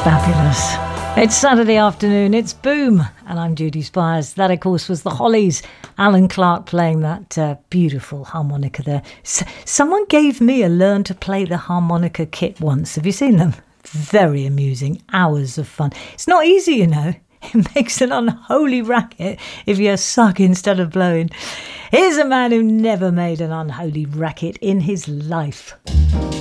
Fabulous. It's Saturday afternoon, it's Boom, and I'm Judy Spires. That, of course, was the Hollies. Alan Clark playing that beautiful harmonica there. Someone gave me a learn to play the harmonica kit once. Have you seen them? Very amusing. Hours of fun. It's not easy, you know. It makes an unholy racket if you suck instead of blowing. Here's a man who never made an unholy racket in his life.